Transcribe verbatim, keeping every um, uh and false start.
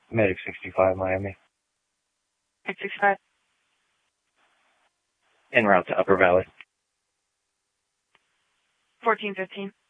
Medic sixty-five, Miami. Medic sixty-five. En route to Upper Valley. fourteen fifteen.